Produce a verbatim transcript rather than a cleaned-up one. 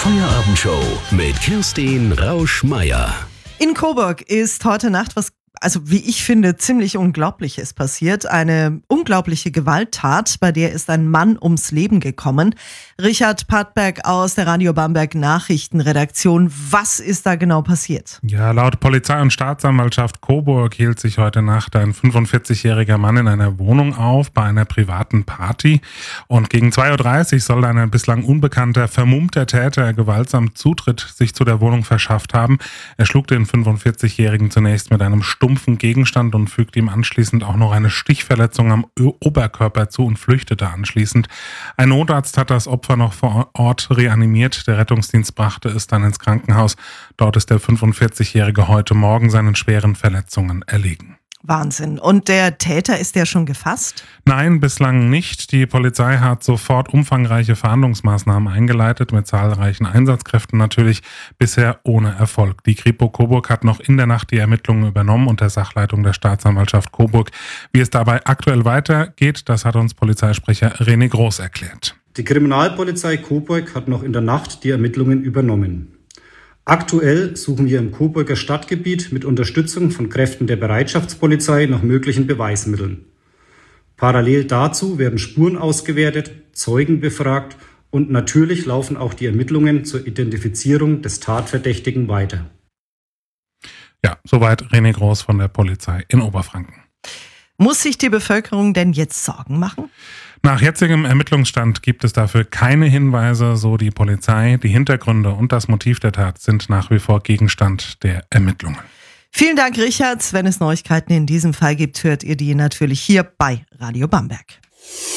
Feierabendshow mit Kerstin Rausch-Meier. In Coburg ist heute Nacht was, also wie ich finde, ziemlich Unglaubliches passiert. Eine unglaubliche Gewalttat, bei der ist ein Mann ums Leben gekommen. Richard Pattberg aus der Radio Bamberg Nachrichtenredaktion. Was ist da genau passiert? Ja, laut Polizei und Staatsanwaltschaft Coburg hielt sich heute Nacht ein fünfundvierzigjähriger Mann in einer Wohnung auf bei einer privaten Party. Und gegen zwei Uhr dreißig soll ein bislang unbekannter, vermummter Täter gewaltsam Zutritt sich zu der Wohnung verschafft haben. Er schlug den fünfundvierzigjährigen zunächst mit einem stumpfen Gegenstand und fügte ihm anschließend auch noch eine Stichverletzung am Oberkörper zu und flüchtete anschließend. Ein Notarzt hat das Opfer noch vor Ort reanimiert. Der Rettungsdienst brachte es dann ins Krankenhaus. Dort ist der fünfundvierzigjährige heute Morgen seinen schweren Verletzungen erlegen. Wahnsinn. Und der Täter, ist der schon gefasst? Nein, bislang nicht. Die Polizei hat sofort umfangreiche Verhandlungsmaßnahmen eingeleitet, mit zahlreichen Einsatzkräften natürlich, bisher ohne Erfolg. Die Kripo Coburg hat noch in der Nacht die Ermittlungen übernommen unter Sachleitung der Staatsanwaltschaft Coburg. Wie es dabei aktuell weitergeht, das hat uns Polizeisprecher René Groß erklärt. Die Kriminalpolizei Coburg hat noch in der Nacht die Ermittlungen übernommen. Aktuell suchen wir im Coburger Stadtgebiet mit Unterstützung von Kräften der Bereitschaftspolizei nach möglichen Beweismitteln. Parallel dazu werden Spuren ausgewertet, Zeugen befragt und natürlich laufen auch die Ermittlungen zur Identifizierung des Tatverdächtigen weiter. Ja, soweit René Groß von der Polizei in Oberfranken. Muss sich die Bevölkerung denn jetzt Sorgen machen? Nach jetzigem Ermittlungsstand gibt es dafür keine Hinweise, so die Polizei. Die Hintergründe und das Motiv der Tat sind nach wie vor Gegenstand der Ermittlungen. Vielen Dank, Richard. Wenn es Neuigkeiten in diesem Fall gibt, hört ihr die natürlich hier bei Radio Bamberg.